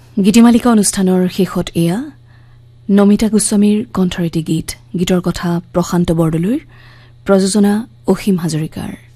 গীতিমালিকা অনুষ্ঠানৰ শেষত এয়া নমিতা গোস্বামীৰ কণ্ঠৰেটি গীতৰ কথা প্ৰশান্ত বৰদলৈৰ, প্ৰযোজনা অসীম হাজৰিকাৰ।